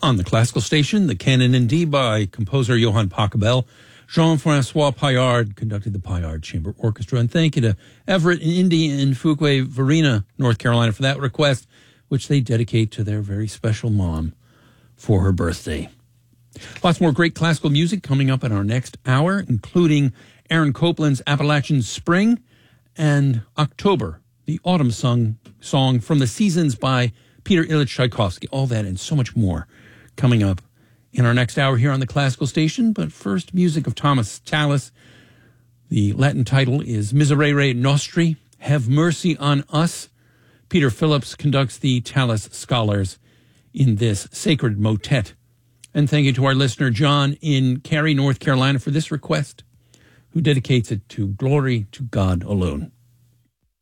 On the classical station, the Canon in D by composer Johann Pachelbel. Jean-Francois Paillard conducted the Paillard Chamber Orchestra. And thank you to Everett and Indy and Fuquay Varina, North Carolina, for that request, which they dedicate to their very special mom for her birthday. Lots more great classical music coming up in our next hour, including Aaron Copland's Appalachian Spring and October, the autumn song from the Seasons by Peter Ilyich Tchaikovsky. All that and so much more coming up in our next hour here on the Classical Station. But first, music of Thomas Tallis. The Latin title is Miserere Nostri, Have Mercy on Us. Peter Phillips conducts the Tallis Scholars in this sacred motet. And thank you to our listener, John in Cary, North Carolina, for this request, who dedicates it to Glory to God Alone.